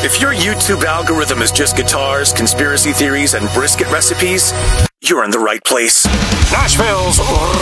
If your YouTube algorithm is just guitars, conspiracy theories, and brisket recipes, you're in the right place. Nashville's